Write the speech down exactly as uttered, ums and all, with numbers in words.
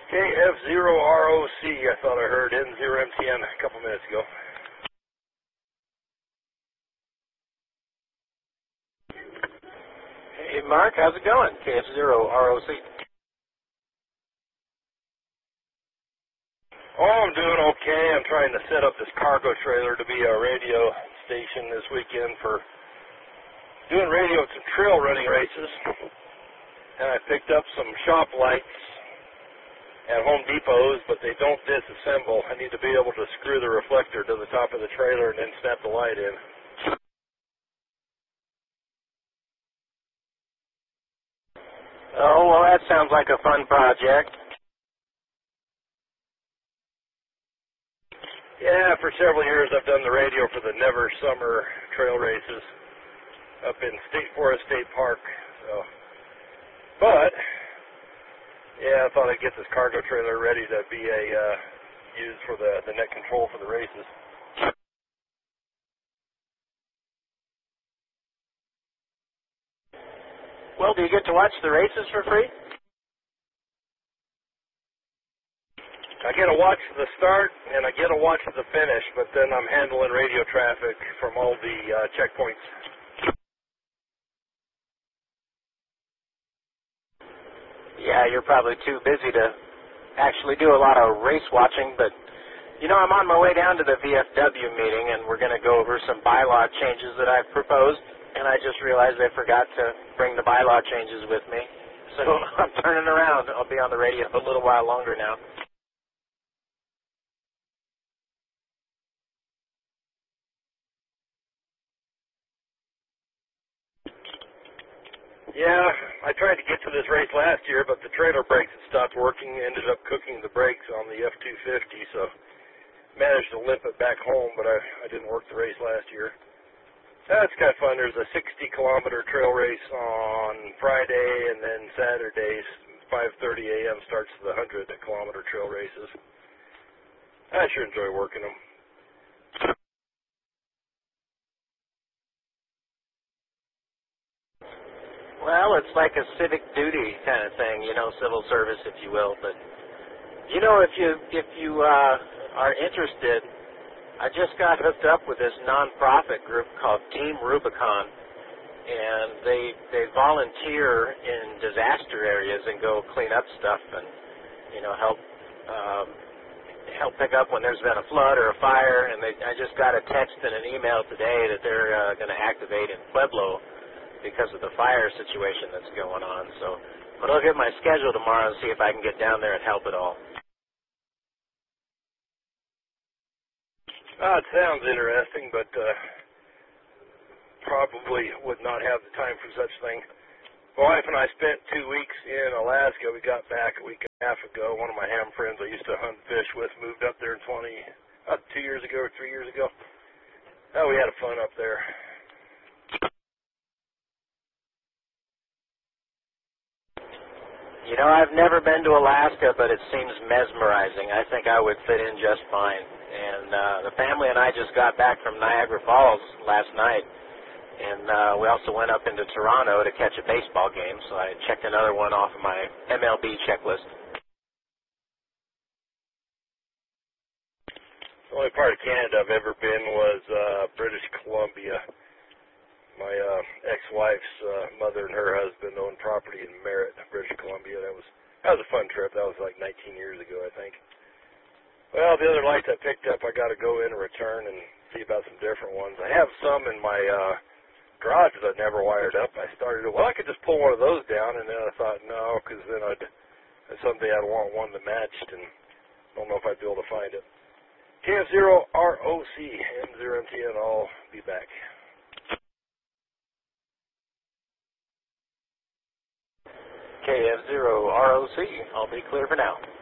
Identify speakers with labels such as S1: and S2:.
S1: K F zero R O C, I thought I heard N zero M T N a couple minutes ago.
S2: Hey, Mark, how's it going? K F zero R O C.
S1: Oh, I'm doing okay. I'm trying to set up this cargo trailer to be a radio station this weekend for doing radio at some trail running races. And I picked up some shop lights at Home Depot's, but they don't disassemble. I need to be able to screw the reflector to the top of the trailer and then snap the light in.
S2: Oh, well, that sounds like a fun project.
S1: Yeah, for several years I've done the radio for the Never Summer trail races up in State Forest State Park. So, but yeah, I thought I'd get this cargo trailer ready to be a uh, used for the the net control for the races.
S2: Well, do you get to watch the races for free?
S1: I get to watch the start and I get to watch the finish, but then I'm handling radio traffic from all the uh, checkpoints.
S2: Yeah, you're probably too busy to actually do a lot of race watching, but, you know, I'm on my way down to the V F W meeting, and we're going to go over some bylaw changes that I've proposed, and I just realized I forgot to bring the bylaw changes with me. So I'm turning around. I'll be on the radio a little while longer now.
S1: Yeah, I tried to get to this race last year, but the trailer brakes had stopped working, ended up cooking the brakes on the F two fifty, so managed to limp it back home, but I, I didn't work the race last year. That's kind of fun. There's a sixty kilometer trail race on Friday, and then Saturdays, five thirty a m starts the one hundred kilometer trail races. I sure enjoy working them.
S2: Well, it's like a civic duty kind of thing, you know, civil service, if you will. But, you know, if you if you uh, are interested, I just got hooked up with this nonprofit group called Team Rubicon, and they they volunteer in disaster areas and go clean up stuff and, you know, help um, help pick up when there's been a flood or a fire. And they, I just got a text and an email today that they're uh, going to activate in Pueblo because of the fire situation that's going on. So, but I'll get my schedule tomorrow and see if I can get down there and help at all.
S1: Uh, it sounds interesting, but uh, probably would not have the time for such thing. My wife and I spent two weeks in Alaska. We got back a week and a half ago. One of my ham friends I used to hunt and fish with moved up there in twenty, uh, two years ago or three years ago. Oh, we had fun up there.
S2: You know, I've never been to Alaska, but it seems mesmerizing. I think I would fit in just fine. And uh, the family and I just got back from Niagara Falls last night, and uh, we also went up into Toronto to catch a baseball game, so I checked another one off of my M L B checklist.
S1: The only part of Canada I've ever been was uh, British Columbia. My uh, ex-wife's uh, mother and her husband owned property in Merritt, British Columbia. That was that was a fun trip. That was like nineteen years ago, I think. Well, the other lights I picked up, I got to go in and return and see about some different ones. I have some in my uh, garage that I never wired up. I started, well, I could just pull one of those down, and then I thought, no, because then I'd someday I'd want one that matched, and I don't know if I'd be able to find it. K F zero R O C, N zero M T N, I'll be back.
S2: K F zero R O C, I'll be clear for now.